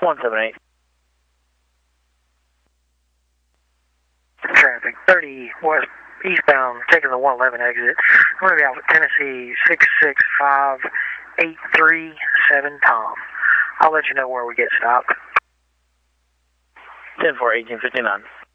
178. Traffic 30 west eastbound, taking the 111 exit. We're going to be out with Tennessee 665837 Tom. I'll let you know where we get stopped. 10-4, 1859.